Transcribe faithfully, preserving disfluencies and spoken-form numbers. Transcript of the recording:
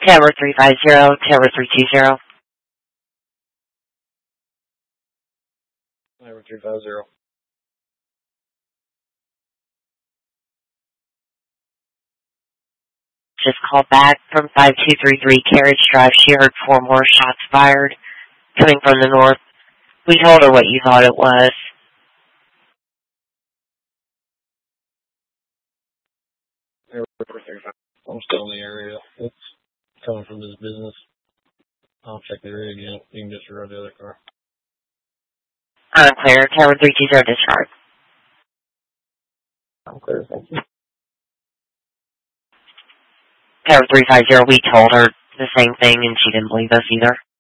Tower three five zero, Tower three two zero. Tower three five zero. Just called back from five two three three Carriage Drive. She heard four more shots fired coming from the north. We told her what you thought it was. I'm still in the area. It's coming from this business. I'll check the area again. You can disregard the other car. I'm clear. Tower three two zero disregard. I'm clear, thank you. Tower three five zero, we told her the same thing and she didn't believe us either.